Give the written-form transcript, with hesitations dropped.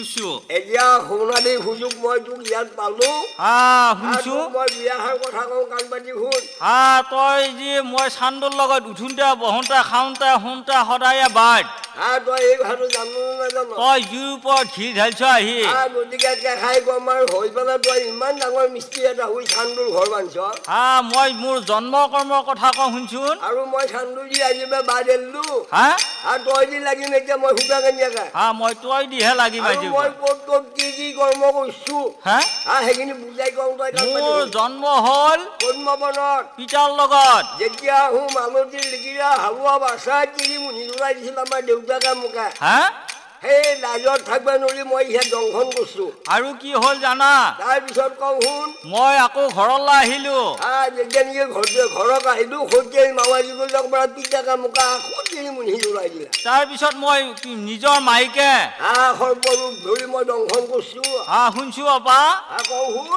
বুজছো এতিয়া সোণালী সুযোগ মই তোক ইয়াত পালো শুনছো মই বিয়াহাৰ কথা কওঁ কাণ পাতি শুন তই যি মই চান্দৰ লগত উঠোঁতে বহোঁতে খাওঁতে শুনতে সদায় বাদ তই এই ভাষাটো জানো নাজানো তই জুইৰ ওপৰত ঘি ঢালিছ আহি গতিকে কেঁচাই কম আৰু হৈ পেলাই তই ইমান ডাঙৰ মিস্ত্ৰী এটা হৈ চান্দুৰ ঘৰ বান্ধিছ মই মোৰ জন্ম কৰ্মৰ কথা কওঁ শুনচোন আৰু মই চান্দুৰ দি আজি বাদ এৰিলো আৰু তই দি লাগিম এতিয়া মই সুধা কেনেকে মই তই দিহে লাগিম আজি মই ক'ত ক'ত কি কৰ্ম কৰিছো সেইখিনি বুজাই কওঁ তই মোৰ জন্ম হ'ল পদ্মবনত পিতাৰ লগত যেতিয়া আহো মালতী লিকিৰা হালোৱা বাচা কিনি মুনি ওলাই দিছিল আমাৰ দেউতাকে মোকে সেই লাজত থাকিব নোৱাৰি মই ইয়াত দংশন কৰিছো আৰু কি হ'ল জানা তাৰপিছত কওঁ শুন মই আকৌ ঘৰলৈ আহিলো যেতিয়া নেকি ঘৰত আহিলো সত্যি মামাজী গ'লক পৰা পিতাকে মোকে আকৌ কিনি মুনি ওলাই দিলে তাৰপিছত মই নিজৰ মাইকে সৰ্বৰূপ ধৰি মই দংশন কৰিছো শুনছো আপা কওঁ শুন